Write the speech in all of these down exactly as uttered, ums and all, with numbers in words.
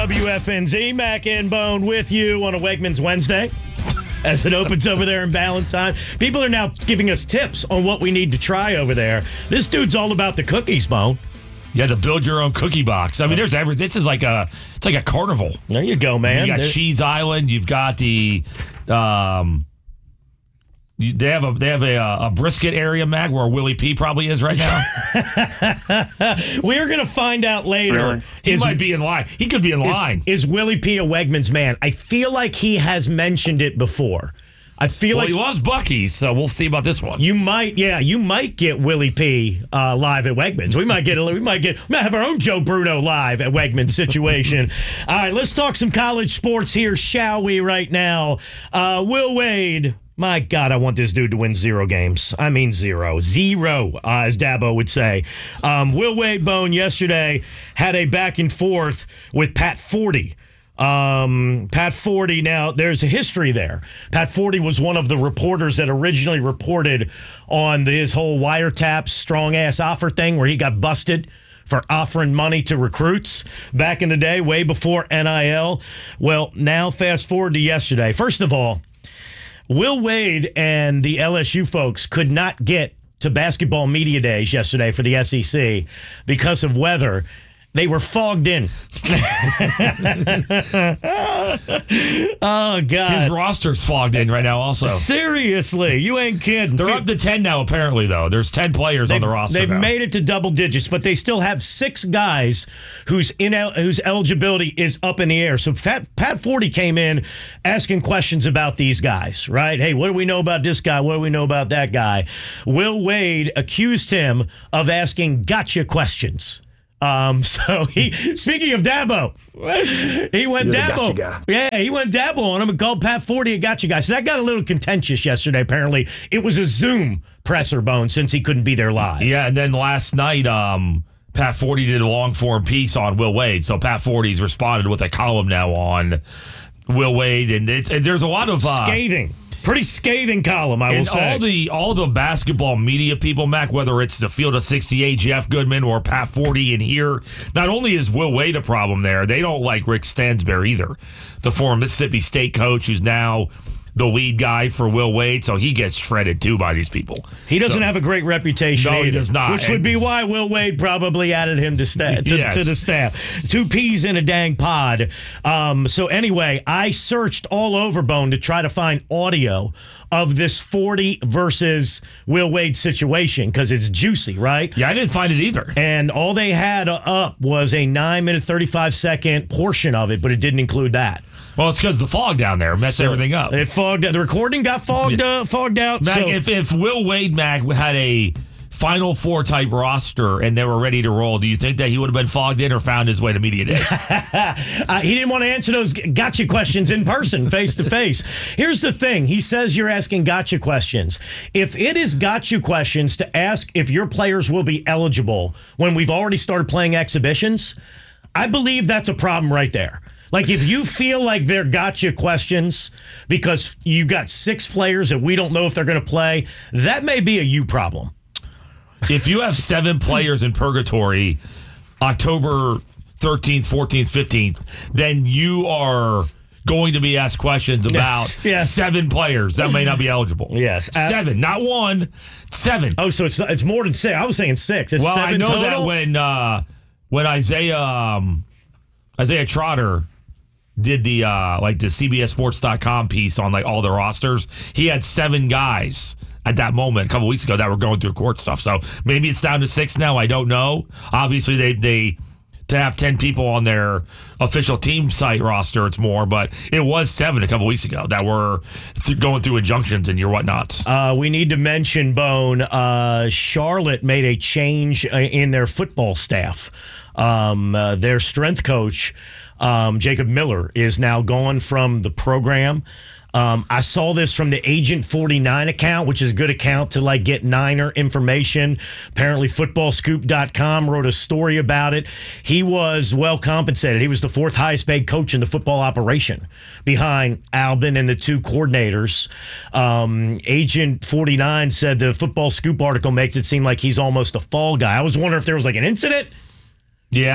W F N Z, Mac and Bone with you on a Wegmans Wednesday as it opens over there in Ballantyne. People are now giving us tips on what we need to try over there. This dude's all about the cookies, Bone. You had to build your own cookie box. I mean, there's every. This is like a. It's like a carnival. There you go, man. You got there. Cheese Island. You've got the. Um, you, they have a they have a, a brisket area, Mag, where Willie P probably is right now. We're gonna find out later. Really? He is, might be in line. He could be in is, line. Is Willie P a Wegmans man? I feel like he has mentioned it before. I feel well, like he loves Buc-ee's, so we'll see about this one. You might, yeah, you might get Willie P uh, live at Wegmans. We might get, a, we might get, we might have our own Joe Bruno live at Wegmans situation. All right, let's talk some college sports here, shall we? Right now, uh, Will Wade. My God, I want this dude to win zero games. I mean zero. Zero, uh, as Dabo would say. Um, Will Wade Bone yesterday had a back and forth with Pat Forty. Um, Pat Forty, now there's a history there. Pat Forty was one of the reporters that originally reported on his whole wiretap strong ass offer thing where he got busted for offering money to recruits back in the day, way before N I L. Well, now fast forward to yesterday. First of all, Will Wade and the L S U folks could not get to basketball media days yesterday for the S E C because of weather. They were fogged in. Oh, God. His roster's fogged in right now also. Seriously, you ain't kidding. They're up to ten now, apparently, though. There's ten players they've, on the roster They've now. made it to double digits, but they still have six guys whose in, whose eligibility is up in the air. So Pat, Pat Forty came in asking questions about these guys, right? Hey, what do we know about this guy? What do we know about that guy? Will Wade accused him of asking gotcha questions. Um, so he, speaking of Dabo, he went You're Dabo. the gotcha guy. Yeah, he went Dabo on him and called Pat Forty a gotcha guy. So that got a little contentious yesterday, apparently. It was a Zoom presser, Bone, since he couldn't be there live. Yeah, and then last night, um, Pat Forty did a long-form piece on Will Wade. So Pat Forty's responded with a column now on Will Wade, and, it's, and there's a lot of... Uh, Scathing. Pretty scathing column, I will and say. all the all the basketball media people, Mac, whether it's the Field of sixty-eight, Jeff Goodman, or Pat Forty in here, not only is Will Wade a problem there, they don't like Rick Stansberry either, the former Mississippi State coach who's now the lead guy for Will Wade, so he gets shredded too by these people. He doesn't so, have a great reputation No, either, he does not. Which would be why Will Wade probably added him to, sta- to, yes. to the staff. Two peas in a dang pod. Um, so anyway, I searched all over Bone to try to find audio of this Forty versus Will Wade situation because it's juicy, right? Yeah, I didn't find it either. And all they had up was a nine minute, thirty-five second portion of it, but it didn't include that. Well, it's because the fog down there messed So everything up. It fogged. The recording got fogged. Uh, fogged out. Mac, so. if, if Will Wade, Mac, had a Final Four type roster and they were ready to roll, do you think that he would have been fogged in or found his way to media days? uh, he didn't want to answer those gotcha questions in person, face to face. Here's the thing. He says you're asking gotcha questions. If it is gotcha questions to ask if your players will be eligible when we've already started playing exhibitions, I believe that's a problem right there. Like, if you feel like they're gotcha questions because you got six players that we don't know if they're going to play, that may be a you problem. If you have seven players in purgatory October thirteenth, fourteenth, fifteenth, then you are going to be asked questions about Yes, yes. seven players that may not be eligible. Yes. Uh, Seven, not one, seven. Oh, so it's it's more than six. I was saying six. It's well, seven I know total? that when uh, when Isaiah um, Isaiah Trotter did the uh, like the C B S Sports dot com piece on like all the rosters, he had seven guys at that moment a couple weeks ago that were going through court stuff. So maybe it's down to six now. I don't know. Obviously, they they to have ten people on their official team site roster, it's more, but it was seven a couple weeks ago that were th- going through injunctions and your whatnots. Uh, we need to mention, Bone, uh, Charlotte made a change uh, in their football staff. Um, uh, their strength coach, um, Jacob Miller, is now gone from the program. Um, I saw this from the Agent forty-nine account, which is a good account to like get Niner information. Apparently, football scoop dot com wrote a story about it. He was well compensated. He was the fourth highest paid coach in the football operation behind Albin and the two coordinators. Um, Agent forty-nine said the Football Scoop article makes it seem like he's almost a fall guy. I was wondering if there was like an incident. Yeah.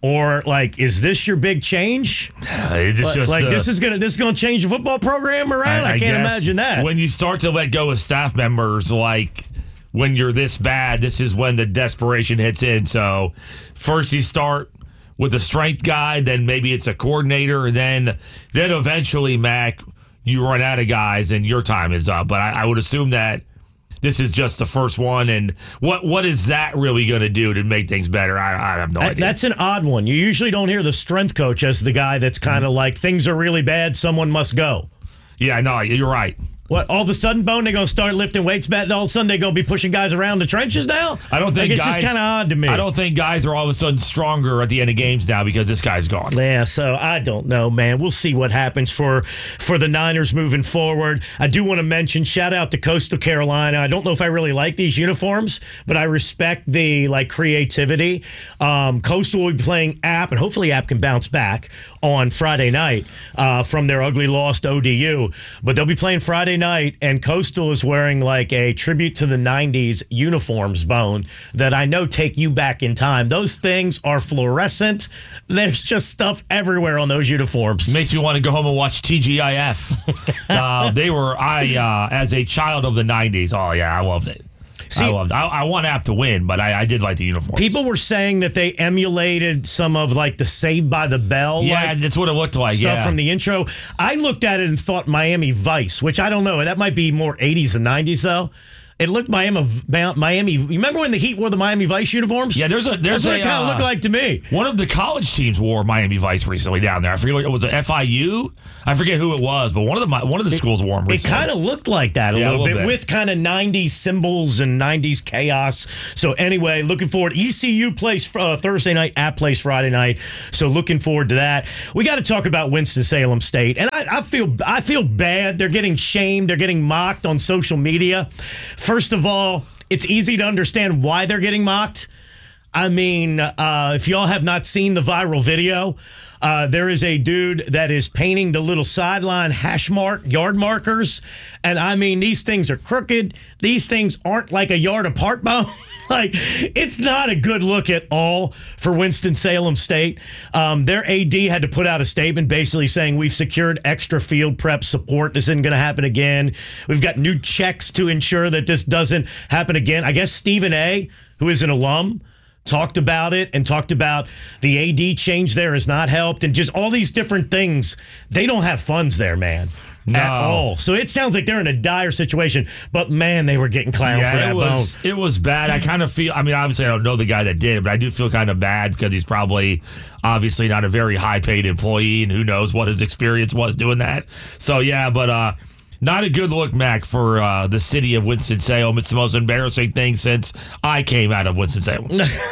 Or like, is this your big change? It's Like, just, like uh, this is gonna this is gonna change the football program around? I, I can't guess imagine that. When you start to let go of staff members, like when you're this bad, this is when the desperation hits in. So first you start with a strength guy, then maybe it's a coordinator, and then then eventually, Mac, you run out of guys and your time is up. But I, I would assume that this is just the first one, and what what is that really going to do to make things better? I, I have no Uh, idea. That's an odd one. You usually don't hear the strength coach as the guy that's kind of like, things are really bad, someone must go. Yeah, no, you're right. What, all of a sudden, Bone, they're going to start lifting weights back, and all of a sudden they're going to be pushing guys around the trenches now? I don't think like, guys. It's just kind of odd to me. I don't think guys are all of a sudden stronger at the end of games now because this guy's gone. Yeah, so I don't know, man. We'll see what happens for for the Niners moving forward. I do want to mention, shout out to Coastal Carolina. I don't know if I really like these uniforms, but I respect the like creativity. Um, Coastal will be playing App, and hopefully App can bounce back on Friday night uh, from their ugly loss to O D U. But they'll be playing Friday night, and Coastal is wearing like a tribute to the nineties uniforms, Bone, that I know take you back in time. Those things are fluorescent. There's just stuff everywhere on those uniforms. Makes me want to go home and watch T G I F. uh, they were, I, uh, as a child of the nineties, oh, yeah, I loved it. See, I loved it. I, I want App to win, but I, I did like the uniform. people were saying that they emulated some of like the Saved by the Bell Yeah, like, that's what it looked like. stuff Yeah. from the intro. I looked at it and thought Miami Vice, which I don't know. That might be more eighties and nineties, though. It looked Miami. Miami. You remember when the Heat wore the Miami Vice uniforms? Yeah, there's a there's That's what a it kind of uh, looked like to me. One of the college teams wore Miami Vice recently down there. I forget what it was. It F I U? I forget who it was, but one of the one of the schools wore them It recently. kind of looked like that a, Yeah, a little, little bit, bit. with kind of nineties symbols and nineties chaos. So anyway, looking forward. E C U plays uh, Thursday night, App plays Friday night. So looking forward to that. We got to talk about Winston-Salem State, and I, I feel I feel bad. They're getting shamed. They're getting mocked on social media. First of all, it's easy to understand why they're getting mocked. I mean, uh, if y'all have not seen the viral video, uh, there is a dude that is painting the little sideline hash mark, yard markers. And I mean, these things are crooked. These things aren't like a yard apart, Bo. Like, it's not a good look at all for Winston-Salem State. Um, their A D had to put out a statement basically saying, we've secured extra field prep support. This isn't going to happen again. We've got new checks to ensure that this doesn't happen again. I guess Stephen A., who is an alum, talked about it and talked about the A D change there has not helped and just all these different things. They don't have funds there, man. No. At all. So it sounds like they're in a dire situation. But, man, they were getting clowned Yeah, for that it was, bone. it was bad. I kind of feel, I mean, obviously I don't know the guy that did it, but I do feel kind of bad because he's probably obviously not a very high-paid employee, and who knows what his experience was doing that. So, yeah, but uh, not a good look, Mac, for uh, the city of Winston-Salem. It's the most embarrassing thing since I came out of Winston-Salem.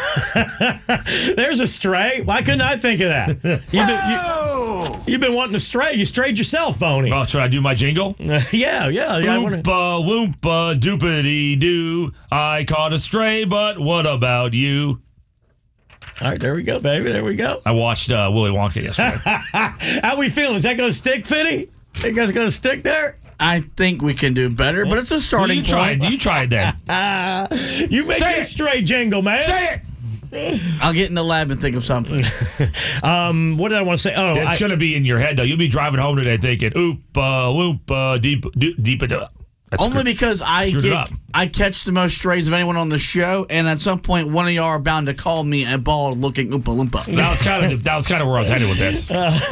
There's a stray. Why couldn't I think of that? You've been, you, you've been wanting to stray. You strayed yourself, Boney. Oh, should I do my jingle? yeah, yeah. yeah I wanna... Oompa loompa doopity doo. I caught a stray, but what about you? All right, there we go, baby. There we go. I watched uh, Willy Wonka yesterday. How we feeling? Is that going to stick, Fitty? Think that's going to stick there? I think we can do better, but it's a Well, starting you tried. point. You tried then. Uh, you make Say a it. stray jingle, man. Say it. I'll get in the lab and think of something. Um, what did I want to say? Oh, It's I, going to be in your head, though. You'll be driving home today thinking, oompa loompa deep deep deep. That's Only screwed- because I screwed it get up. I catch the most strays of anyone on the show, and at some point, one of y'all are bound to call me a bald-looking Oompa Loompa. That was kind of that was kind of where I was headed with this.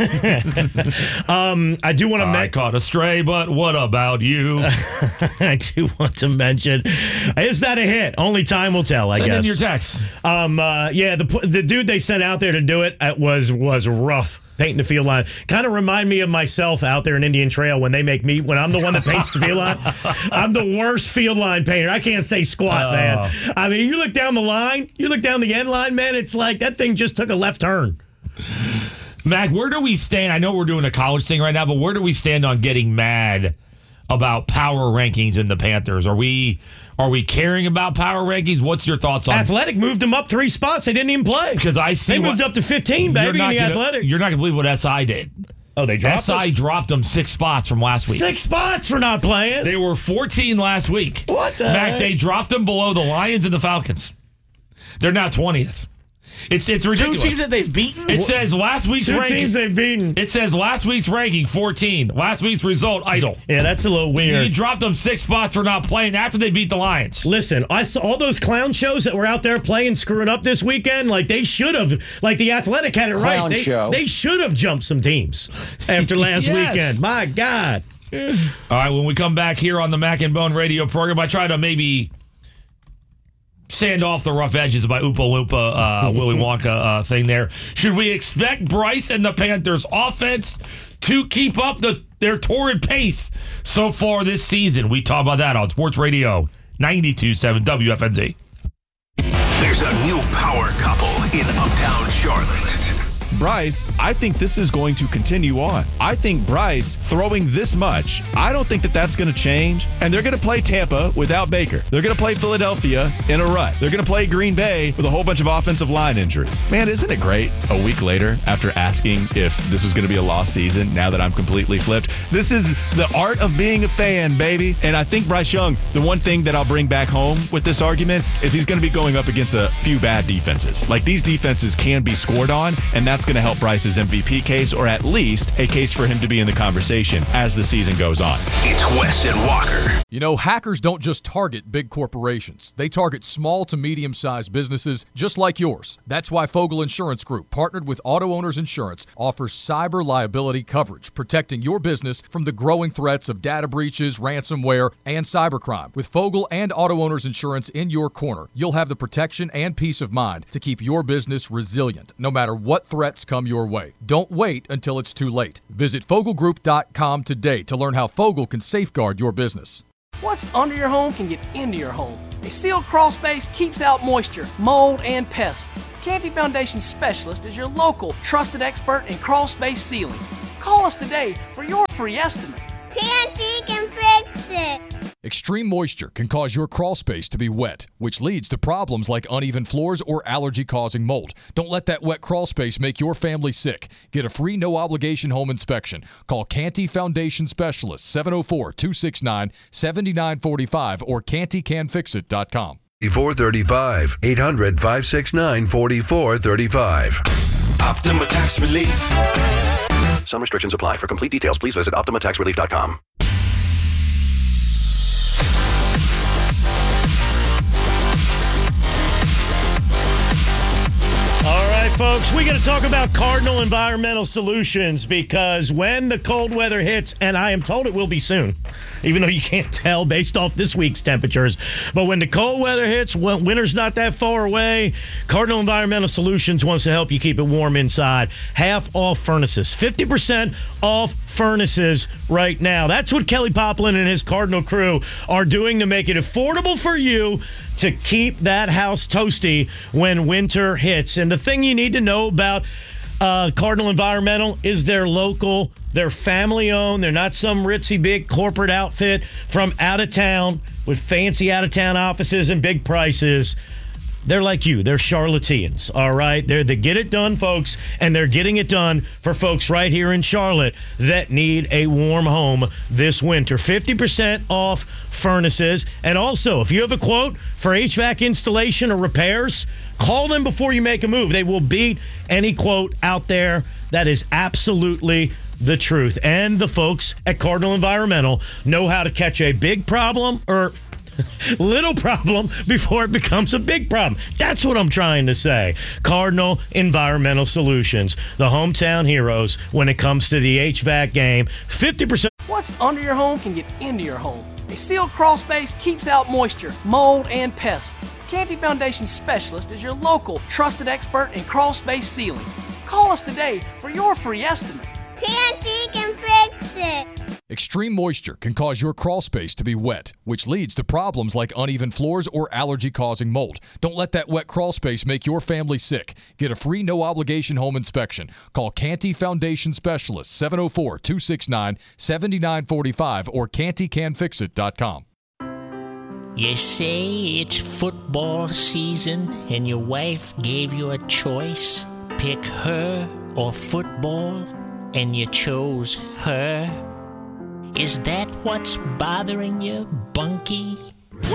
I do want to I mention. caught a stray, but what about you? I do want to mention. Is that a hit? Only time will tell. I Send guess. in your text. Um, uh, yeah, the the dude they sent out there to do it uh, was was rough. Painting the field line kind of remind me of myself out there in Indian Trail when they make me when I'm the one that paints the field line. I'm the worst field line painter. I can't say squat, Oh. man. I mean, you look down the line, you look down the end line, man. It's like that thing just took a left turn. Mag, where do we stand? I know we're doing a college thing right now, but where do we stand on getting mad about power rankings in the Panthers? Are we are we caring about power rankings? What's your thoughts on? Athletic moved them up three spots. They didn't even play Because I see they what- moved up to fifteen, You're baby. In not the gonna- Athletic. You're not gonna believe what S I did. Oh, they dropped S I us? dropped them six spots from last week. Six spots for not playing. They were fourteen last week. What the Mac, heck? they dropped them below the Lions and the Falcons. They're now twentieth. It's it's Two ridiculous. teams that they've beaten? It says last week's Two ranking. teams they've beaten. It says last week's ranking fourteen. Last week's result idle. Yeah, that's a little You weird. dropped them six spots for not playing after they beat the Lions. Listen, I saw all those clown shows that were out there playing, screwing up this weekend. Like they should have, like the Athletic had it right. Clown They, show. they should have jumped some teams after last Yes. weekend. My God. All right, when we come back here on the Mac and Bone radio program, I try to maybe sand off the rough edges of my Oompa Loompa uh, Willy Wonka uh, thing there. Should we expect Bryce and the Panthers offense to keep up the their torrid pace so far this season? We talk about that on Sports Radio ninety-two point seven W F N Z. There's a new power couple in Uptown Charlotte. Bryce, I think this is going to continue on. I think Bryce throwing this much, I don't think that that's going to change. And they're going to play Tampa without Baker. They're going to play Philadelphia in a rut. They're going to play Green Bay with a whole bunch of offensive line injuries. Man, isn't it great a week later after asking if this was going to be a lost season now that I'm completely flipped? This is the art of being a fan, baby. And I think Bryce Young, the one thing that I'll bring back home with this argument is he's going to be going up against a few bad defenses. Like these defenses can be scored on, and that's going to help Bryce's M V P case, or at least a case for him to be in the conversation as the season goes on. It's Wes and Walker. You know, hackers don't just target big corporations. They target small to medium-sized businesses just like yours. That's why Fogel Insurance Group, partnered with Auto Owners Insurance, offers cyber liability coverage, protecting your business from the growing threats of data breaches, ransomware, and cybercrime. With Fogel and Auto Owners Insurance in your corner, you'll have the protection and peace of mind to keep your business resilient, no matter what threats come your way. Don't wait until it's too late. Visit Fogel Group dot com today to learn how Fogel can safeguard your business. What's under your home can get into your home. A sealed crawl space keeps out moisture, mold, and pests. Canty Foundation Specialist is your local trusted expert in crawl space sealing. Call us today for your free estimate. Canty can fix it. Extreme moisture can cause your crawl space to be wet, which leads to problems like uneven floors or allergy-causing mold. Don't let that wet crawl space make your family sick. Get a free no-obligation home inspection. Call Canty Foundation Specialist, seven oh four, two six nine, seven nine four five or canty can fix it dot com. four thirty-five, eight hundred, five six nine, four four three five. Optima Tax Relief. Some restrictions apply. For complete details, please visit optima tax relief dot com. All right, folks, we got to talk about Cardinal Environmental Solutions because when the cold weather hits, and I am told it will be soon, even though you can't tell based off this week's temperatures, but when the cold weather hits, when winter's not that far away, Cardinal Environmental Solutions wants to help you keep it warm inside. Half off furnaces, fifty percent off furnaces right now. That's what Kelly Poplin and his Cardinal crew are doing to make it affordable for you to keep that house toasty when winter hits. And the thing you need to know about uh, Cardinal Environmental is they're local, they're family-owned, they're not some ritzy big corporate outfit from out of town with fancy out-of-town offices and big prices. They're like you. They're Charlotteans, all right? They're the get-it-done folks, and they're getting it done for folks right here in Charlotte that need a warm home this winter. fifty percent off furnaces. And also, if you have a quote for H V A C installation or repairs, call them before you make a move. They will beat any quote out there. That is absolutely the truth. And the folks at Cardinal Environmental know how to catch a big problem or little problem before it becomes a big problem. That's what I'm trying to say. Cardinal Environmental Solutions, the hometown heroes when it comes to the H V A C game. fifty percent. What's under your home can get into your home. A sealed crawl space keeps out moisture, mold, and pests. Canty Foundation Specialist is your local trusted expert in crawl space sealing. Call us today for your free estimate. Canty can fix it. Extreme moisture can cause your crawl space to be wet, which leads to problems like uneven floors or allergy-causing mold. Don't let that wet crawl space make your family sick. Get a free no-obligation home inspection. Call Canty Foundation Specialist, seven oh four, two six nine, seven nine four five or canty can fix it dot com. You say it's football season and your wife gave you a choice. Pick her or football, and you chose her. Is that what's bothering you, Bunky?